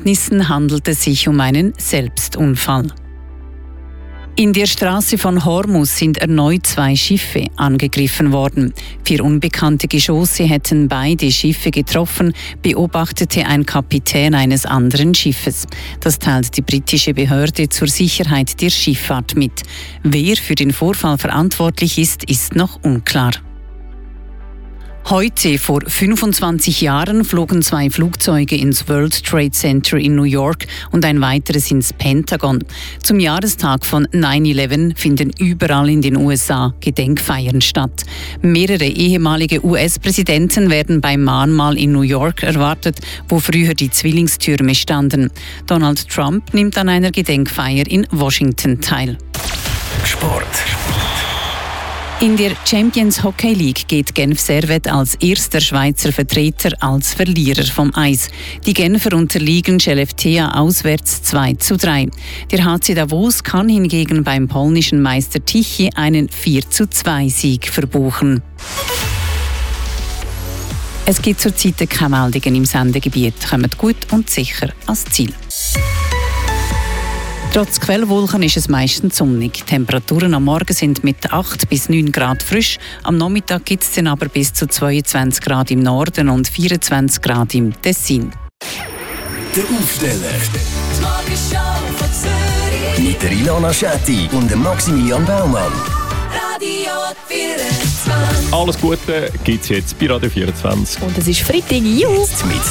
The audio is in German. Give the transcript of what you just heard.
Erkenntnissen handelt es sich um einen Selbstunfall. In der Straße von Hormuz sind erneut 2 Schiffe angegriffen worden. 4 unbekannte Geschosse hätten beide Schiffe getroffen, beobachtete ein Kapitän eines anderen Schiffes. Das teilt die britische Behörde zur Sicherheit der Schifffahrt mit. Wer für den Vorfall verantwortlich ist, ist noch unklar. Heute, vor 25 Jahren, flogen 2 Flugzeuge ins World Trade Center in New York und ein weiteres ins Pentagon. Zum Jahrestag von 9/11 finden überall in den USA Gedenkfeiern statt. Mehrere ehemalige US-Präsidenten werden beim Mahnmal in New York erwartet, wo früher die Zwillingstürme standen. Donald Trump nimmt an einer Gedenkfeier in Washington teil. Sport. In der Champions Hockey League geht Genf Servette als erster Schweizer Vertreter als Verlierer vom Eis. Die Genfer unterliegen Skellefteå auswärts 2:3. Der HC Davos kann hingegen beim polnischen Meister Tichy einen 4:2-Sieg verbuchen. Es gibt zurzeit keine Meldungen im Sendegebiet. Kommt gut und sicher ans Ziel. Trotz Quellwolken ist es meistens sonnig. Die Temperaturen am Morgen sind mit 8 bis 9 Grad frisch. Am Nachmittag gibt es dann aber bis zu 22 Grad im Norden und 24 Grad im Tessin. Der Aufsteller. Mit der Ilona Schetti und dem Maximilian Baumann. Radio 24. Alles Gute gibt es jetzt bei Radio 24. Und es ist Freitag, juhu!